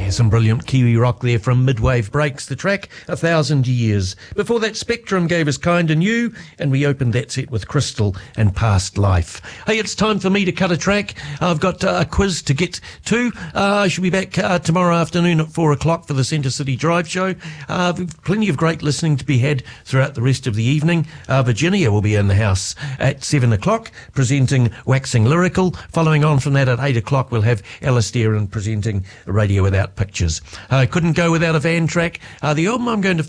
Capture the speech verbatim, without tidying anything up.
Some brilliant Kiwi rock there from Midwave Breaks, the track A Thousand Years. Before that, Spectrum gave us Kind and You, and we opened that set with Crystal and Past Life. Hey, it's time for me to cut a track. I've got uh, a quiz to get to. Uh, I should be back uh, tomorrow afternoon at four o'clock for the Centre City Drive Show. Uh, plenty of great listening to be had throughout the rest of the evening. Uh, Virginia will be in the house at seven o'clock, presenting Waxing Lyrical. Following on from that at eight o'clock, we'll have Alistair and presenting Radio Without Pictures. I uh, couldn't go without a van track. Uh, the album I'm going to